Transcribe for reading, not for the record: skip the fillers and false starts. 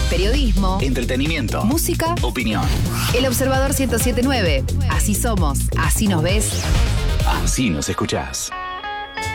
Periodismo, entretenimiento, música, opinión. El Observador 107.9. Así somos, así nos ves. Así nos escuchás.